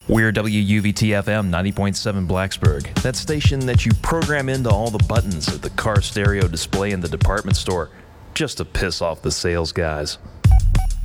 We're WUVT-FM 90.7 Blacksburg, that station that you program into all the buttons at the car stereo display in the department store just to piss off the sales guys.